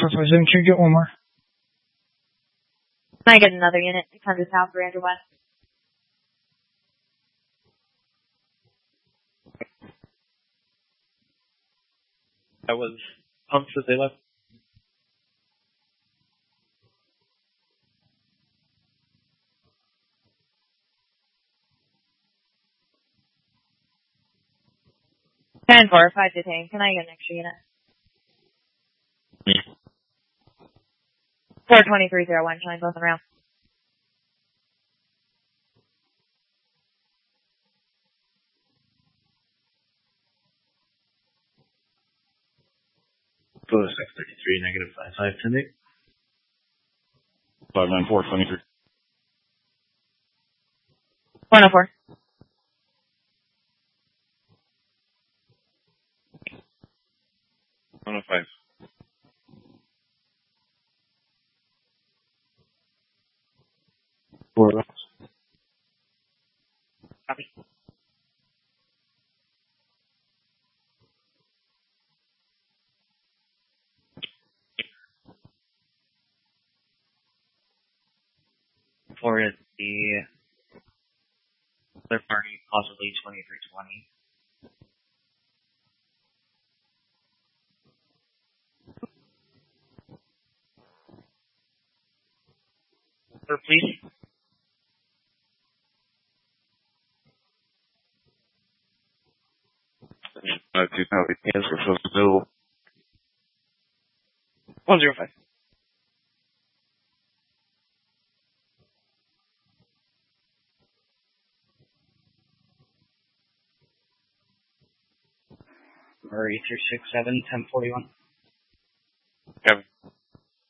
457, can you get one more? Can I get another unit? 600 South, 300 West. That was pumps as they left. Ten 4, 5 detained. Can I get an extra unit? 42301, showing both around. Photo 633, negative 55, 594, 23. 104. Oh five. Four left. Copy. Four is the third party, possibly 2320. Third, please. Two copy. Answer for the bill. 105. Murray 367, 1041. Kevin.